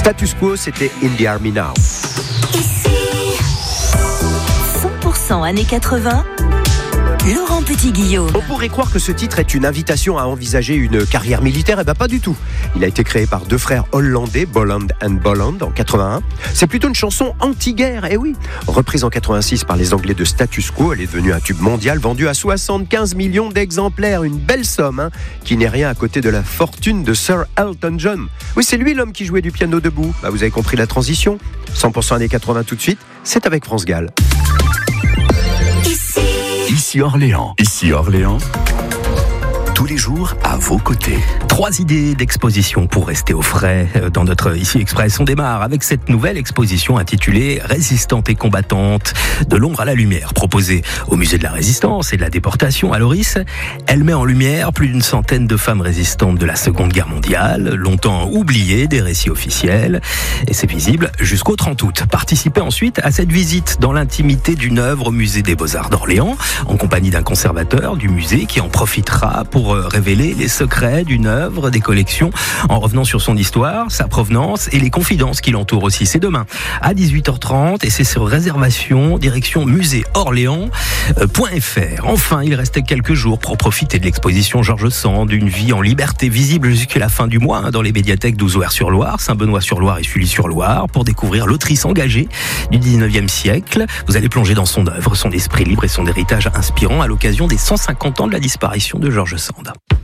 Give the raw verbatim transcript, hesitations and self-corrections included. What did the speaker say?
Status Quo, c'était In the Army Now. Ici, cent pour cent années quatre-vingts, Laurent Petit-Guillaume. On pourrait croire que ce titre est une invitation à envisager une carrière militaire, et bien pas du tout. Il a été créé par deux frères hollandais, Bolland and Bolland, en quatre-vingt-un. C'est plutôt une chanson anti-guerre, et oui. Reprise en quatre-vingt-six par les Anglais de Status Quo, elle est devenue un tube mondial vendu à soixante-quinze millions d'exemplaires. Une belle somme, hein, qui n'est rien à côté de la fortune de Sir Elton John. Oui, c'est lui l'homme qui jouait du piano debout. Bah, vous avez compris la transition. cent pour cent années quatre-vingts tout de suite, c'est avec France Gall. Ici, Ici Orléans. Ici Orléans. Tous les jours à vos côtés. Trois idées d'exposition pour rester au frais dans notre Ici Express. On démarre avec cette nouvelle exposition intitulée Résistantes et combattantes, de l'ombre à la lumière, proposée au musée de la Résistance et de la déportation à Loris. Elle met en lumière plus d'une centaine de femmes résistantes de la Seconde Guerre mondiale, longtemps oubliées des récits officiels. Et c'est visible jusqu'au trente août. Participez ensuite à cette visite dans l'intimité d'une œuvre au musée des Beaux-Arts d'Orléans, en compagnie d'un conservateur du musée qui en profitera pour révéler les secrets d'une œuvre, des collections, en revenant sur son histoire, sa provenance et les confidences qui l'entourent aussi. C'est demain à dix-huit heures trente et c'est sur réservation, direction musée orléans point f r. Enfin, il restait quelques jours pour profiter de l'exposition Georges Sand, une vie en liberté, visible jusqu'à la fin du mois hein, dans les médiathèques d'Ouzouer-sur-Loire, Saint-Benoît-sur-Loire et Sully-sur-Loire, pour découvrir l'autrice engagée du dix-neuvième siècle. Vous allez plonger dans son œuvre, son esprit libre et son héritage inspirant à l'occasion des cent cinquante ans de la disparition de Georges Sand.